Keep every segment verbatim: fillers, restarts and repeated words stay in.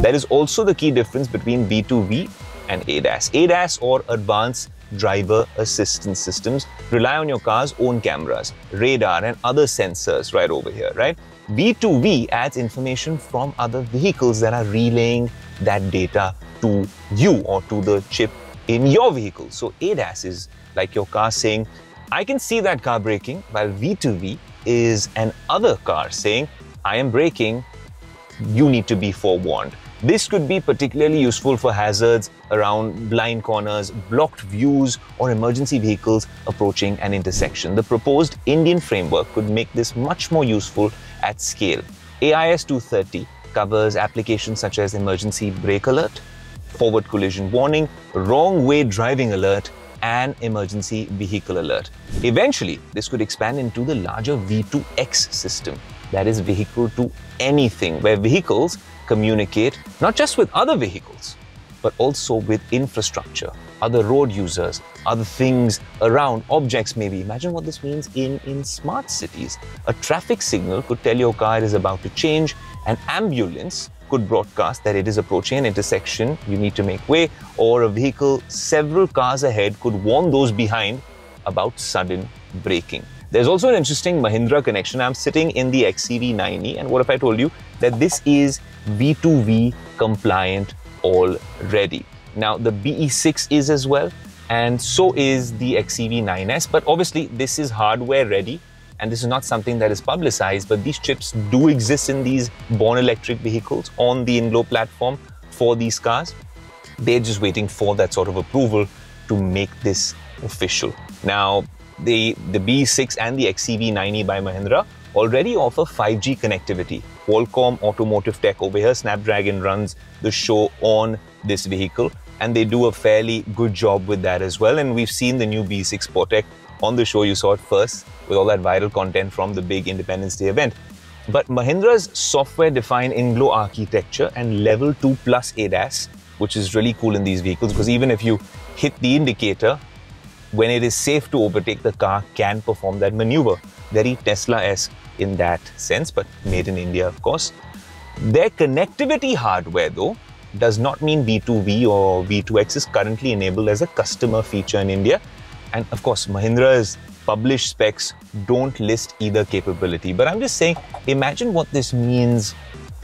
That is also the key difference between V two V and A D A S. A D A S, or Advanced Driver Assistance Systems, rely on your car's own cameras, radar and other sensors right over here, right? V two V adds information from other vehicles that are relaying that data to you or to the chip in your vehicle. So A D A S is like your car saying, I can see that car braking, while V two V is an other car saying, I am braking, you need to be forewarned. This could be particularly useful for hazards around blind corners, blocked views, or emergency vehicles approaching an intersection. The proposed Indian framework could make this much more useful at scale. A I S two thirty covers applications such as emergency brake alert, forward collision warning, wrong way driving alert, and emergency vehicle alert. Eventually, this could expand into the larger V two X system, that is vehicle to anything, where vehicles communicate not just with other vehicles, but also with infrastructure, other road users, other things around, objects maybe. Imagine what this means in, in smart cities. A traffic signal could tell your car it is about to change. An ambulance could broadcast that it is approaching an intersection, you need to make way, or a vehicle several cars ahead could warn those behind about sudden braking. There's also an interesting Mahindra connection. I'm sitting in the X C V nine E, and what if I told you that this is V two V compliant already? Now, the B E six is as well, and so is the X C V nine S, but obviously this is hardware ready, and this is not something that is publicized, but these chips do exist in these born electric vehicles on the INGLO platform for these cars. They're just waiting for that sort of approval to make this official. Now, the, the B E six and the X C V nine E by Mahindra already offer five G connectivity. Qualcomm Automotive Tech over here, Snapdragon runs the show on this vehicle, and they do a fairly good job with that as well. And we've seen the new B E six Sportec on the show. You saw it first with all that viral content from the big Independence Day event. But Mahindra's software-defined INGLO architecture and level two plus A D A S, which is really cool in these vehicles, because even if you hit the indicator, when it is safe to overtake, the car can perform that maneuver. Very Tesla-esque in that sense, but made in India, of course. Their connectivity hardware, though, does not mean V two V or V two X is currently enabled as a customer feature in India. And of course, Mahindra's published specs don't list either capability. But I'm just saying, imagine what this means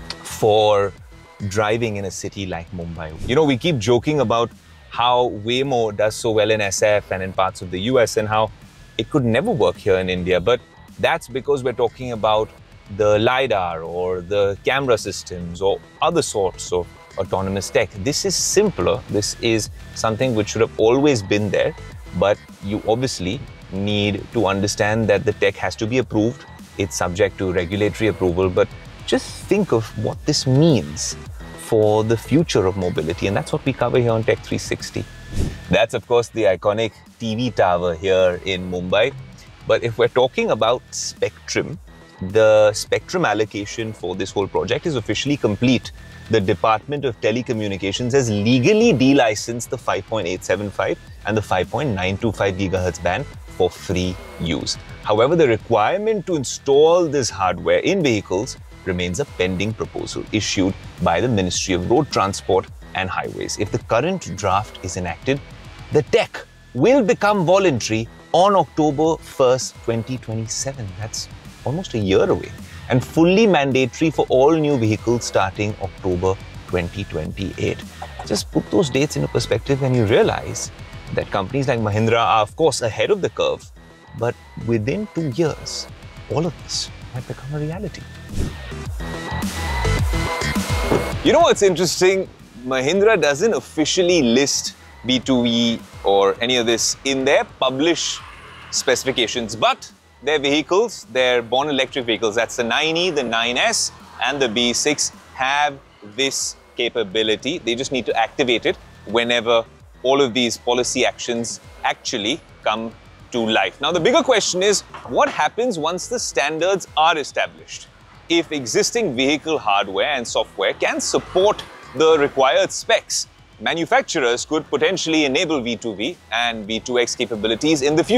for driving in a city like Mumbai. You know, we keep joking about how Waymo does so well in S F and in parts of the U S and how it could never work here in India. But that's because we're talking about the LiDAR or the camera systems or other sorts of autonomous tech. This is simpler. This is something which should have always been there. But you obviously need to understand that the tech has to be approved. It's subject to regulatory approval. But just think of what this means for the future of mobility, and that's what we cover here on Tech three sixty. That's of course the iconic T V tower here in Mumbai. But if we're talking about spectrum, the spectrum allocation for this whole project is officially complete. The Department of Telecommunications has legally delicensed the five point eight seven five and the five point nine two five gigahertz band for free use. However, the requirement to install this hardware in vehicles remains a pending proposal issued by the Ministry of Road Transport and Highways. If the current draft is enacted, the tech will become voluntary on October first, twenty twenty-seven. That's almost a year away. And fully mandatory for all new vehicles starting October twenty twenty-eight. Just put those dates into perspective and you realize that companies like Mahindra are of course ahead of the curve, but within two years, all of this might become a reality. You know what's interesting? Mahindra doesn't officially list V two V or any of this in their published specifications, but their vehicles, their born electric vehicles, that's the nine E, the nine S and the B E six, have this capability. They just need to activate it whenever all of these policy actions actually come to life. Now, the bigger question is, what happens once the standards are established? If existing vehicle hardware and software can support the required specs, manufacturers could potentially enable V two V and V two X capabilities in the future.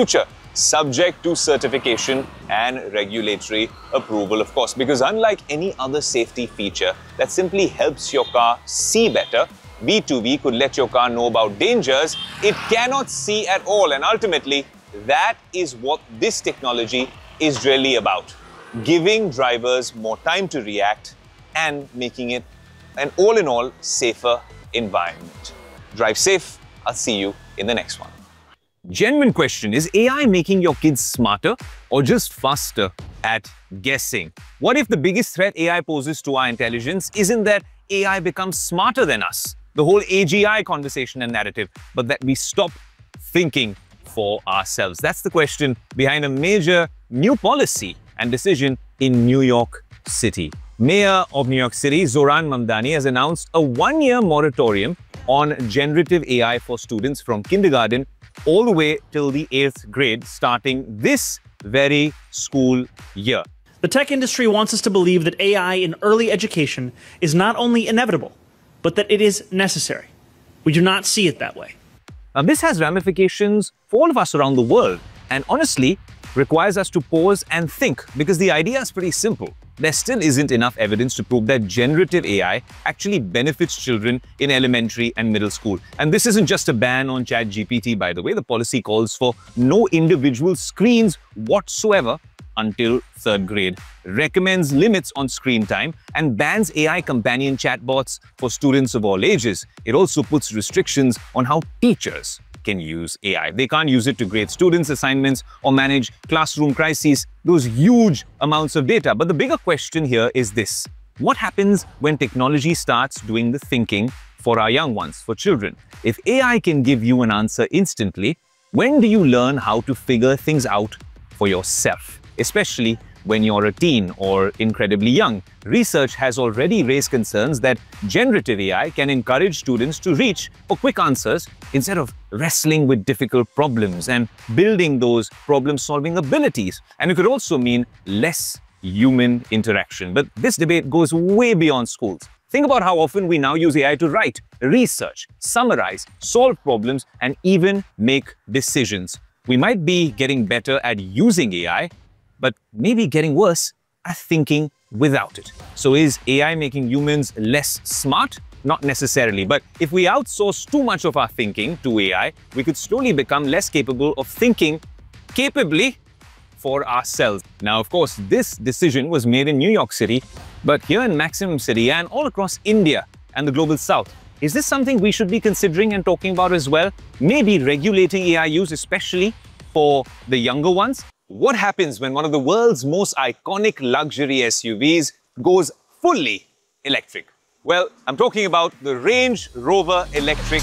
subject to certification and regulatory approval, of course, because unlike any other safety feature that simply helps your car see better, V two V could let your car know about dangers it cannot see at all. And ultimately, that is what this technology is really about. Giving drivers more time to react and making it an all-in-all safer environment. Drive safe. I'll see you in the next one. Genuine question, is A I making your kids smarter or just faster at guessing? What if the biggest threat A I poses to our intelligence isn't that A I becomes smarter than us, the whole A G I conversation and narrative, but that we stop thinking for ourselves? That's the question behind a major new policy and decision in New York City. Mayor of New York City, Zohran Mamdani, has announced a one-year moratorium on generative A I for students from kindergarten all the way till the eighth grade, starting this very school year. The tech industry wants us to believe that A I in early education is not only inevitable, but that it is necessary. We do not see it that way. Now, this has ramifications for all of us around the world, and honestly, requires us to pause and think, because the idea is pretty simple. There still isn't enough evidence to prove that generative A I actually benefits children in elementary and middle school. And this isn't just a ban on ChatGPT, by the way. The policy calls for no individual screens whatsoever until third grade, recommends limits on screen time, and bans A I companion chatbots for students of all ages. It also puts restrictions on how teachers can use A I. They can't use it to grade students' assignments or manage classroom crises, those huge amounts of data. But the bigger question here is this: what happens when technology starts doing the thinking for our young ones, for children? If A I can give you an answer instantly, when do you learn how to figure things out for yourself, especially when you're a teen or incredibly young? Research has already raised concerns that generative A I can encourage students to reach for quick answers instead of wrestling with difficult problems and building those problem-solving abilities. And it could also mean less human interaction. But this debate goes way beyond schools. Think about how often we now use A I to write, research, summarize, solve problems, and even make decisions. We might be getting better at using A I, but maybe getting worse at thinking without it. So is A I making humans less smart? Not necessarily, but if we outsource too much of our thinking to A I, we could slowly become less capable of thinking capably for ourselves. Now, of course, this decision was made in New York City, but here in Maximum City and all across India and the global south, is this something we should be considering and talking about as well? Maybe regulating A I use, especially for the younger ones? What happens when one of the world's most iconic luxury S U Vs goes fully electric? Well, I'm talking about the Range Rover Electric.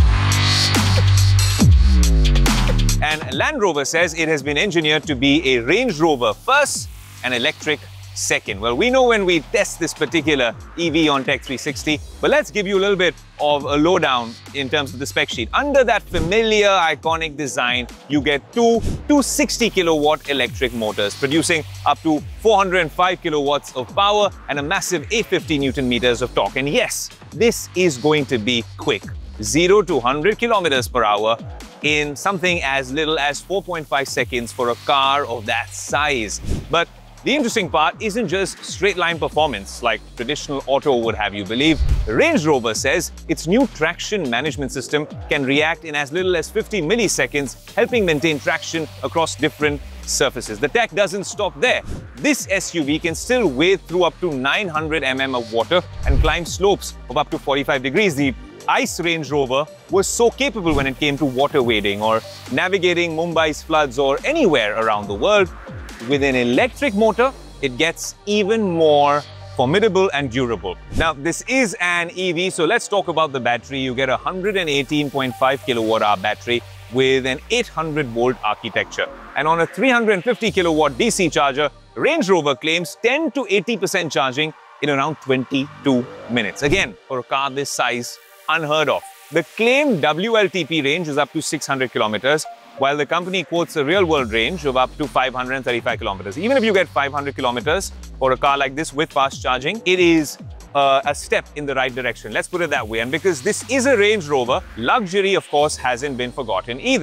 And Land Rover says it has been engineered to be a Range Rover first and electric second. Well, we know when we test this particular E V on Tech three sixty, but let's give you a little bit of a lowdown in terms of the spec sheet. Under that familiar, iconic design, you get two two hundred sixty kilowatt electric motors producing up to four hundred five kilowatts of power and a massive eight hundred fifty newton meters of torque. And yes, this is going to be quick. zero to one hundred kilometers per hour in something as little as four point five seconds for a car of that size. But the interesting part isn't just straight-line performance like traditional auto would have you believe. Range Rover says its new traction management system can react in as little as fifty milliseconds, helping maintain traction across different surfaces. The tech doesn't stop there. This S U V can still wade through up to nine hundred millimeters of water and climb slopes of up to forty-five degrees. The ICE Range Rover was so capable when it came to water wading or navigating Mumbai's floods or anywhere around the world. With an electric motor, it gets even more formidable and durable. Now, this is an E V, so let's talk about the battery. You get a one hundred eighteen point five kilowatt hour battery with an eight hundred volt architecture. And on a three hundred fifty kilowatt D C charger, Range Rover claims ten to eighty percent charging in around twenty-two minutes. Again, for a car this size, unheard of. The claimed W L T P range is up to six hundred kilometers, while the company quotes a real-world range of up to five hundred thirty-five kilometers. Even if you get five hundred kilometers for a car like this with fast charging, it is uh, a step in the right direction. Let's put it that way. And because this is a Range Rover, luxury, of course, hasn't been forgotten either.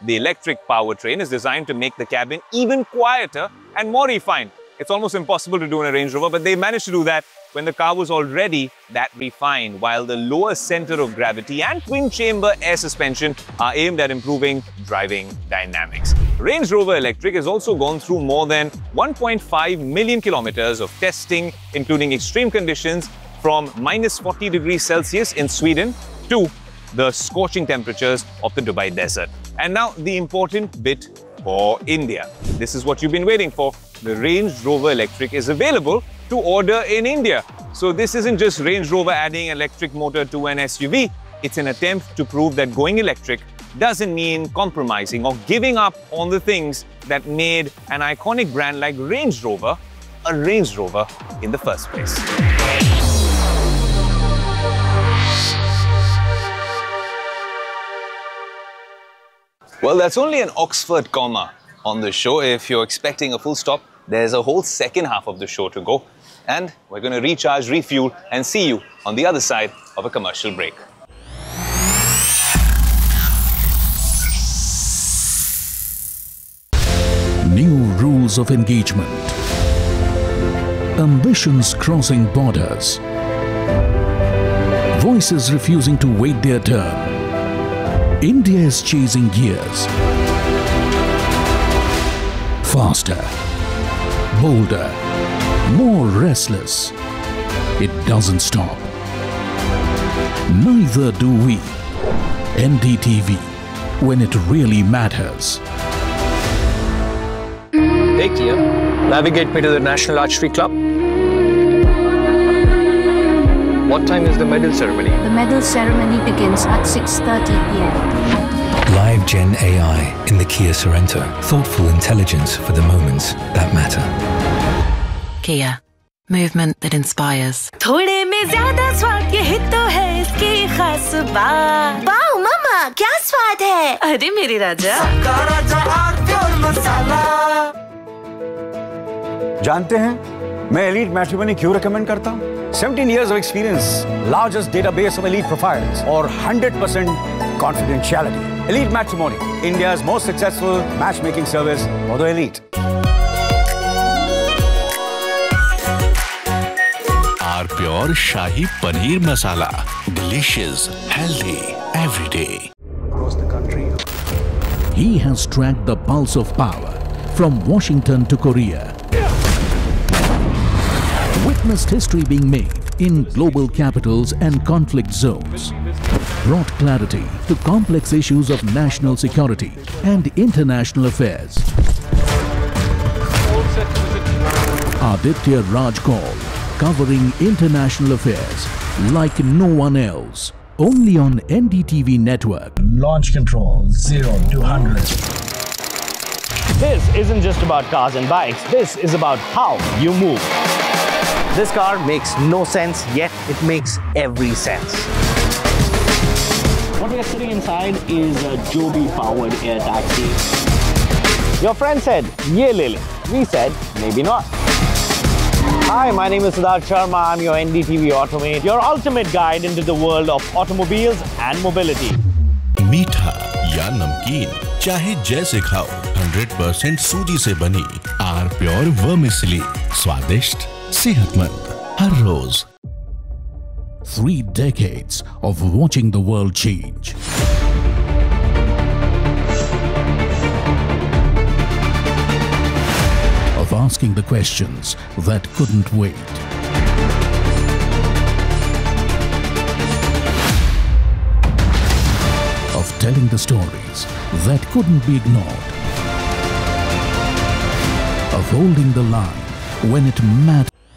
The electric powertrain is designed to make the cabin even quieter and more refined. It's almost impossible to do in a Range Rover, but they managed to do that when the car was already that refined, while the lower center of gravity and twin-chamber air suspension are aimed at improving driving dynamics. Range Rover Electric has also gone through more than one point five million kilometers of testing, including extreme conditions from minus forty degrees Celsius in Sweden to the scorching temperatures of the Dubai desert. And now the important bit for India. This is what you've been waiting for. The Range Rover Electric is available to order in India. So this isn't just Range Rover adding an electric motor to an S U V. It's an attempt to prove that going electric doesn't mean compromising or giving up on the things that made an iconic brand like Range Rover a Range Rover in the first place. Well, that's only an Oxford comma on the show. If you're expecting a full stop, there's a whole second half of the show to go. And we're going to recharge, refuel, and see you on the other side of a commercial break. New rules of engagement. Ambitions crossing borders. Voices refusing to wait their turn. India is chasing gears. Faster, bolder, more restless. It doesn't stop. Neither do we. N D T V, when it really matters. Dekhiye, navigate me to the National Archery Club. What time is the medal ceremony? The medal ceremony begins at six thirty p m Live Gen A I in the Kia Sorento. Thoughtful intelligence for the moments that matter. Kia, movement that inspires. थोड़े में ज़्यादा स्वाद ये तो है इसकी खास बात। वाओ मम्मा, क्या स्वाद है? अरे मेरे राजा। सबका राजा और प्योर मसाला। जानते हैं मैं एलीट मैट्रिमोनी क्यों रेकमेंड करता हूँ? seventeen years of experience, largest database of elite profiles, or one hundred percent confidentiality. Elite Matrimony, India's most successful matchmaking service for the elite. R Pure Shahi Paneer Masala. Delicious, healthy, every day. Across the country. He has tracked the pulse of power from Washington to Korea. Witnessed history being made in global capitals and conflict zones. Brought clarity to complex issues of national security and international affairs. Aditya Raj Kaul, covering international affairs like no one else. Only on N D T V network. Launch control zero to one hundred. This isn't just about cars and bikes. This is about how you move. This car makes no sense, yet it makes every sense. What we are sitting inside is a Joby-powered air taxi. Your friend said, "Ye le le." We said, maybe not. Hi, my name is Siddharth Sharma. I'm your N D T V Automate, your ultimate guide into the world of automobiles and mobility. मीठा या नमकीन, चाहे जैसे खाओ, one hundred percent सूजी से बनी R Pure Vermicelli. स्वादिष्ट, सेहतमंद, हर रोज. Three decades of watching the world change. Of asking the questions that couldn't wait. Of telling the stories that couldn't be ignored. Of holding the line when it mattered.